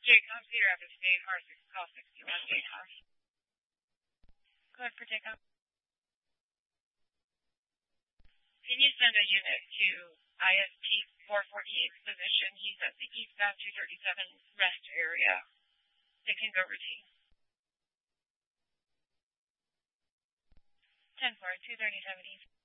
JCOM, Cedar Rapids State, Harsix, call 61 JCOM. Go ahead for JCOM. Can you send a unit to ISP 448's position? He's at the eastbound 237 rest area. They can go routine. 10-4, 237 east.